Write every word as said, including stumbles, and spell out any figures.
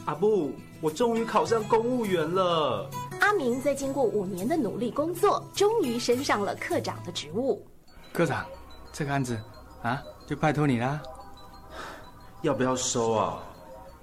阿布，我终于考上公务员了。 阿明在经过五年的努力工作，终于升上了科长的职务。 科长，这个案子啊，就拜托你啦。 要不要收啊？